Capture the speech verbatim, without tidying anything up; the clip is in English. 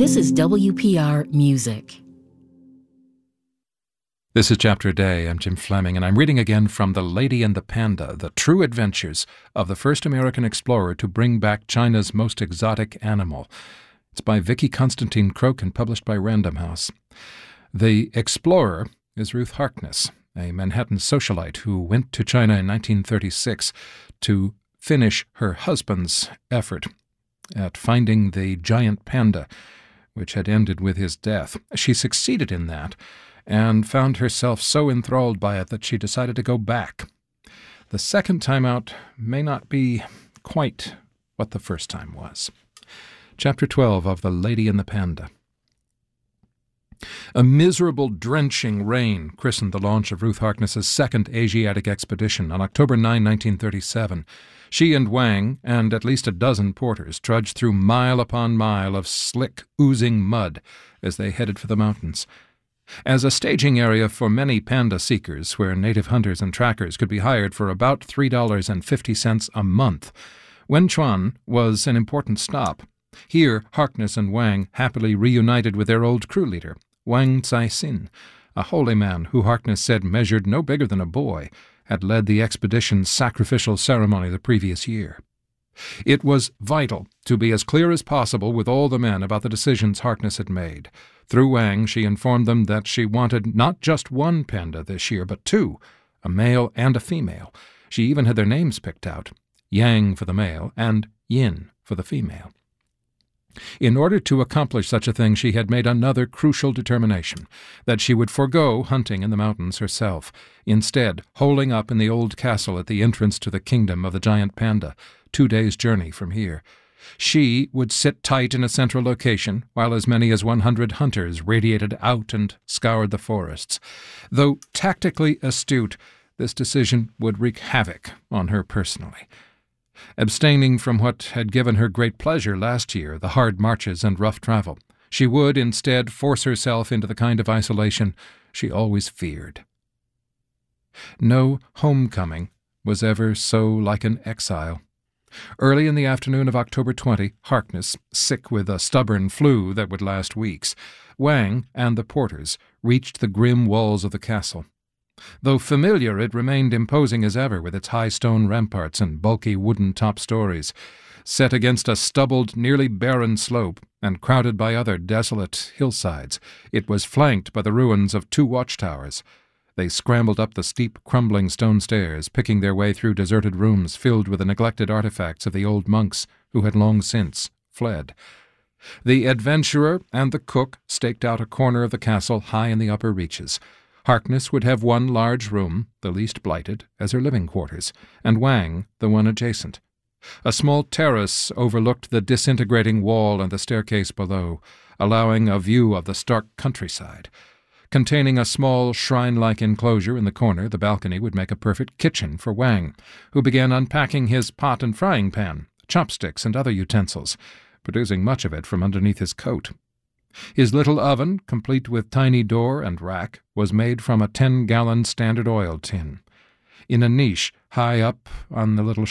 This is W P R Music. This is Chapter a Day. I'm Jim Fleming, and I'm reading again from The Lady and the Panda, The True Adventures of the First American Explorer to Bring Back China's Most Exotic Animal. It's by Vicky Constantine Croak and published by Random House. The explorer is Ruth Harkness, a Manhattan socialite who went to China in nineteen thirty-six to finish her husband's effort at finding the giant panda, which had ended with his death. She succeeded in that, and found herself so enthralled by it that she decided to go back. The second time out may not be quite what the first time was. Chapter twelve of The Lady and the Panda. A miserable, drenching rain christened the launch of Ruth Harkness's second Asiatic expedition on October ninth, nineteen thirty-seven. She and Wang, and at least a dozen porters, trudged through mile upon mile of slick, oozing mud as they headed for the mountains. As a staging area for many panda seekers, where native hunters and trackers could be hired for about three dollars and fifty cents a month, Wenchuan was an important stop. Here, Harkness and Wang happily reunited with their old crew leader, Wang Caixin, a holy man who Harkness said measured no bigger than a boy, had led the expedition's sacrificial ceremony the previous year. It was vital to be as clear as possible with all the men about the decisions Harkness had made. Through Wang, she informed them that she wanted not just one panda this year, but two, a male and a female. She even had their names picked out, Yang for the male and Yin for the female. In order to accomplish such a thing, she had made another crucial determination, that she would forego hunting in the mountains herself, instead holing up in the old castle at the entrance to the kingdom of the giant panda, two days' journey from here. She would sit tight in a central location, while as many as one hundred hunters radiated out and scoured the forests. Though tactically astute, this decision would wreak havoc on her personally. Abstaining from what had given her great pleasure last year, the hard marches and rough travel, she would instead force herself into the kind of isolation she always feared. No homecoming was ever so like an exile. Early in the afternoon of October twentieth, Harkness, sick with a stubborn flu that would last weeks, Wang and the porters reached the grim walls of the castle. Though familiar, it remained imposing as ever with its high stone ramparts and bulky wooden top stories. Set against a stubbled, nearly barren slope, and crowded by other desolate hillsides, it was flanked by the ruins of two watchtowers. They scrambled up the steep, crumbling stone stairs, picking their way through deserted rooms filled with the neglected artifacts of the old monks who had long since fled. The adventurer and the cook staked out a corner of the castle high in the upper reaches. Harkness would have one large room, the least blighted, as her living quarters, and Wang the one adjacent. A small terrace overlooked the disintegrating wall and the staircase below, allowing a view of the stark countryside. Containing a small shrine-like enclosure in the corner, the balcony would make a perfect kitchen for Wang, who began unpacking his pot and frying pan, chopsticks, and other utensils, producing much of it from underneath his coat. His little oven, complete with tiny door and rack, was made from a ten-gallon Standard Oil tin. In a niche high up on the little